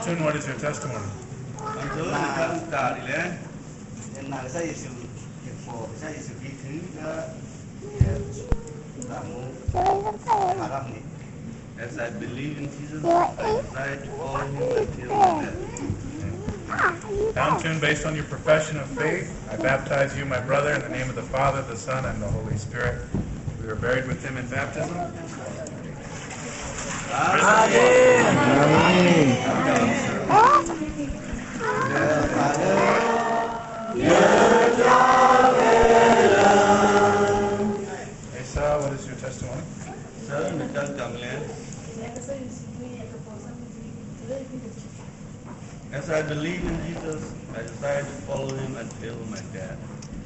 Tune, what is your testimony? As I believe in Jesus, I decide to follow him until death. Down tune, based on your profession of faith, I baptize you, my brother, in the name of the Father, the Son, and the Holy Spirit. We were buried with him in baptism. Asa, what is your testimony? Sir, Mr. Kamlen, as I believe in Jesus, I decide to follow him until my death.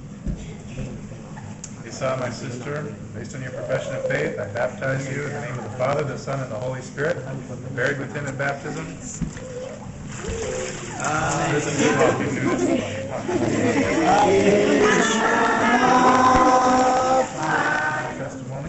Asa, my sister, based on your profession of faith, I baptize you in the name of the Father, the Son, and the Holy Spirit. We're buried with him in baptism. Testimony.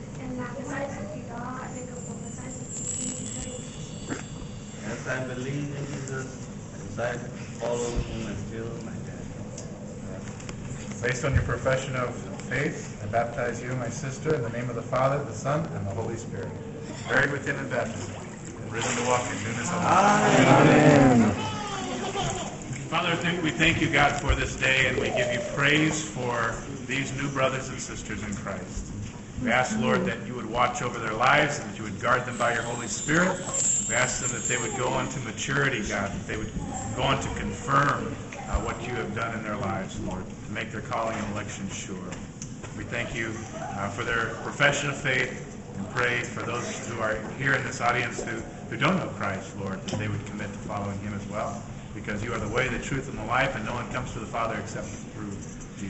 As I believe in Jesus, I decide to follow him until my death. Based on your profession of faith, I baptize you, my sister, in the name of the Father, the Son, and the Holy Spirit. Buried with him in baptism, and risen to walk in newness of life. Amen. Father, we thank you, God, for this day, and we give you praise for these new brothers and sisters in Christ. We ask, Lord, that you would watch over their lives and that you would guard them by your Holy Spirit. We ask them that they would go on to maturity, God, that they would go on to confirm what you have done in their lives, Lord, to make their calling and election sure. We thank you for their profession of faith and pray for those who are here in this audience who don't know Christ, Lord, that they would commit to following him as well, because you are the way, the truth, and the life, and no one comes to the Father except through